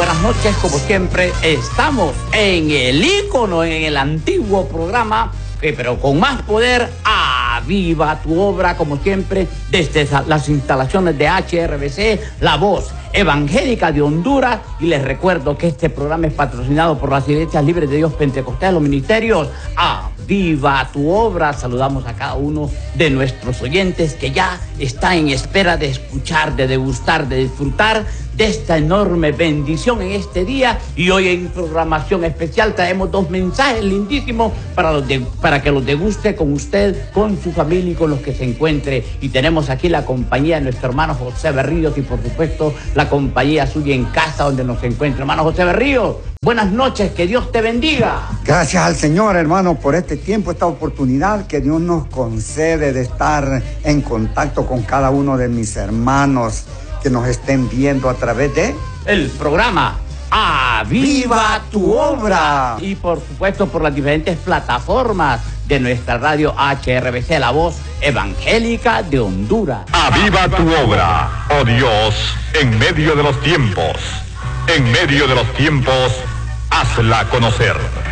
buenas noches. Como siempre, estamos en el ícono, en el antiguo programa, pero con más poder, Aviva tu Obra, como siempre, desde las instalaciones de HRBC, la voz evangélica de Honduras. Y les recuerdo que este programa es patrocinado por las Iglesias Libres de Dios Pentecostés, los ministerios Aviva tu Obra. Saludamos a cada uno de nuestros oyentes que ya está en espera de escuchar, de degustar, de disfrutar de esta enorme bendición en este día. Y hoy en programación especial traemos dos mensajes lindísimos para que los deguste con usted, con su familia y con los que se encuentre. Y tenemos aquí la compañía de nuestro hermano José Berríos y por supuesto la compañía suya en casa donde nos encuentra. Hermano José Berríos, buenas noches, que Dios te bendiga. Gracias al Señor, hermano, por este tiempo, esta oportunidad que Dios nos concede de estar en contacto con cada uno de mis hermanos que nos estén viendo a través de el programa Aviva tu Obra, y por supuesto por las diferentes plataformas de nuestra radio HRBC, la voz evangélica de Honduras. Aviva tu obra, oh Dios, en medio de los tiempos. En medio de los tiempos, hazla conocer.